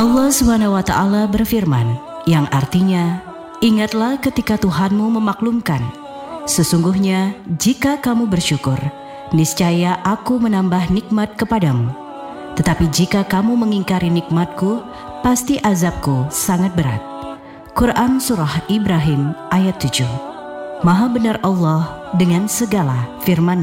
Allah SWT berfirman, yang artinya, ingatlah ketika Tuhanmu memaklumkan, sesungguhnya jika kamu bersyukur, niscaya aku menambah nikmat kepadamu. Tetapi jika kamu mengingkari nikmatku, pasti azabku sangat berat. Quran Surah Ibrahim ayat 7. Maha benar Allah dengan segala firman-Nya.